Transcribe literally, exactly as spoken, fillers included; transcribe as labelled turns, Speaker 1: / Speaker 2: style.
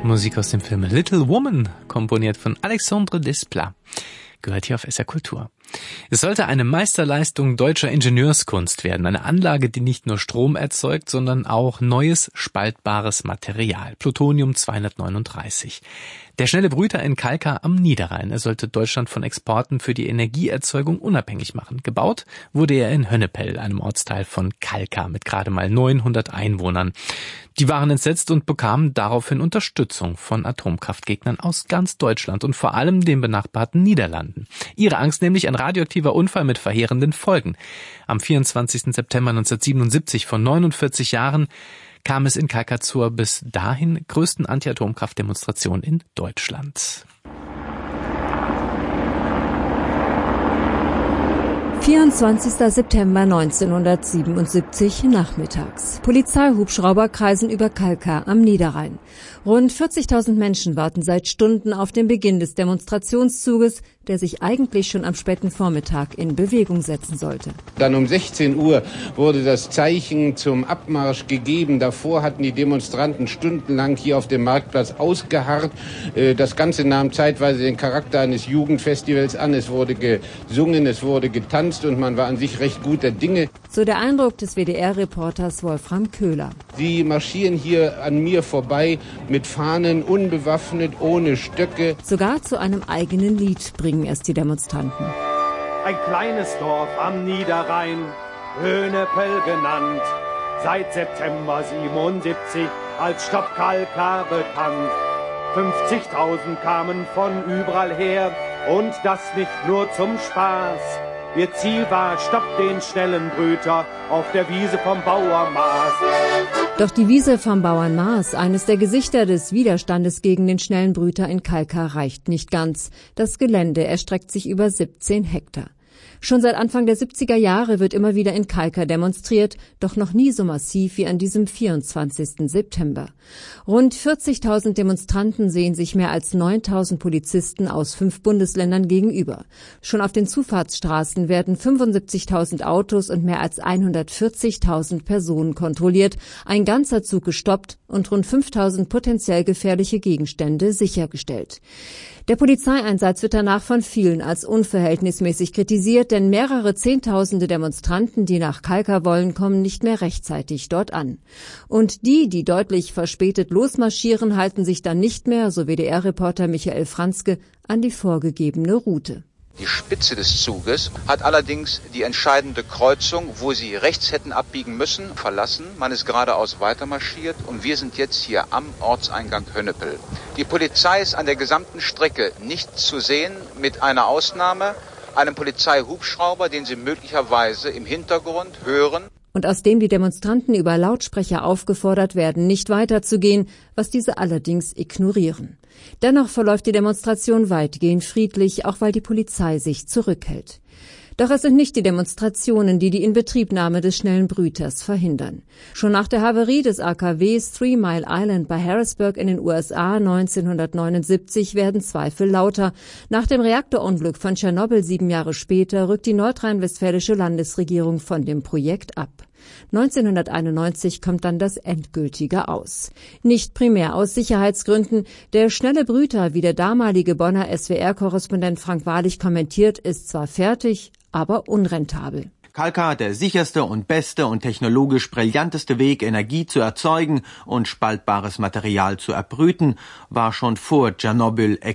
Speaker 1: Musik aus dem Film Little Woman, komponiert von Alexandre Desplat. Gehört hier auf S R Kultur. Es sollte eine Meisterleistung deutscher Ingenieurskunst werden. Eine Anlage, die nicht nur Strom erzeugt, sondern auch neues, spaltbares Material. Plutonium zweihundertneununddreißig. Der schnelle Brüter in Kalkar am Niederrhein. Er sollte Deutschland von Exporten für die Energieerzeugung unabhängig machen. Gebaut wurde er in Hönnepell, einem Ortsteil von Kalkar mit gerade mal neunhundert Einwohnern. Die waren entsetzt und bekamen daraufhin Unterstützung von Atomkraftgegnern aus ganz Deutschland und vor allem den benachbarten Niederlanden. Ihre Angst nämlich ein radioaktiver Unfall mit verheerenden Folgen. Am vierundzwanzigsten September neunzehnhundertsiebenundsiebzig, vor neunundvierzig Jahren, kam es in Kalkar zur bis dahin größten Anti-Atomkraft-Demonstration in Deutschland.
Speaker 2: vierundzwanzigster September neunzehnhundertsiebenundsiebzig nachmittags. Polizeihubschrauber kreisen über Kalkar am Niederrhein. Rund vierzigtausend Menschen warten seit Stunden auf den Beginn des Demonstrationszuges, der sich eigentlich schon am späten Vormittag in Bewegung setzen sollte.
Speaker 3: Dann um sechzehn Uhr wurde das Zeichen zum Abmarsch gegeben. Davor hatten die Demonstranten stundenlang hier auf dem Marktplatz ausgeharrt. Das Ganze nahm zeitweise den Charakter eines Jugendfestivals an. Es wurde gesungen, es wurde getanzt und man war an sich recht guter Dinge.
Speaker 2: So der Eindruck des W D R-Reporters Wolfram Köhler.
Speaker 3: Sie marschieren hier an mir vorbei mit Fahnen, unbewaffnet, ohne Stöcke.
Speaker 2: Sogar zu einem eigenen Lied bringen es die Demonstranten.
Speaker 4: Ein kleines Dorf am Niederrhein, Höhnepell genannt, seit September siebenundsiebzig als Stadt Kalkar bekannt. fünfzigtausend kamen von überall her und das nicht nur zum Spaß. Ihr Ziel war, stopp den schnellen Brüter auf der Wiese vom Bauern Maas.
Speaker 2: Doch die Wiese vom Bauern Maas, eines der Gesichter des Widerstandes gegen den schnellen Brüter in Kalkar, reicht nicht ganz. Das Gelände erstreckt sich über siebzehn Hektar. Schon seit Anfang der siebziger Jahre wird immer wieder in Kalkar demonstriert, doch noch nie so massiv wie an diesem vierundzwanzigsten September. Rund vierzigtausend Demonstranten sehen sich mehr als neuntausend Polizisten aus fünf Bundesländern gegenüber. Schon auf den Zufahrtsstraßen werden fünfundsiebzigtausend Autos und mehr als hundertvierzigtausend Personen kontrolliert, ein ganzer Zug gestoppt und rund fünftausend potenziell gefährliche Gegenstände sichergestellt. Der Polizeieinsatz wird danach von vielen als unverhältnismäßig kritisiert, denn mehrere Zehntausende Demonstranten, die nach Kalkar wollen, kommen nicht mehr rechtzeitig dort an. Und die, die deutlich verspätet losmarschieren, halten sich dann nicht mehr, so W D R-Reporter Michael Franzke, an die vorgegebene Route.
Speaker 5: Die Spitze des Zuges hat allerdings die entscheidende Kreuzung, wo sie rechts hätten abbiegen müssen, verlassen. Man ist geradeaus weitermarschiert und wir sind jetzt hier am Ortseingang Hönnepell. Die Polizei ist an der gesamten Strecke nicht zu sehen, mit einer Ausnahme, einem Polizeihubschrauber, den Sie möglicherweise im Hintergrund hören.
Speaker 2: Und aus dem die Demonstranten über Lautsprecher aufgefordert werden, nicht weiterzugehen, was diese allerdings ignorieren. Dennoch verläuft die Demonstration weitgehend friedlich, auch weil die Polizei sich zurückhält. Doch es sind nicht die Demonstrationen, die die Inbetriebnahme des schnellen Brüters verhindern. Schon nach der Havarie des A K Ws Three Mile Island bei Harrisburg in den U S A neunzehnhundertneunundsiebzig werden Zweifel lauter. Nach dem Reaktorunglück von Tschernobyl sieben Jahre später rückt die nordrhein-westfälische Landesregierung von dem Projekt ab. neunzehnhunderteinundneunzig kommt dann das endgültige Aus. Nicht primär aus Sicherheitsgründen. Der schnelle Brüter, wie der damalige Bonner S W R-Korrespondent Frank Wahrlich kommentiert, ist zwar fertig, aber unrentabel.
Speaker 6: Kalkar, der sicherste und beste und technologisch brillanteste Weg, Energie zu erzeugen und spaltbares Material zu erbrüten, war schon vor Tschernobyl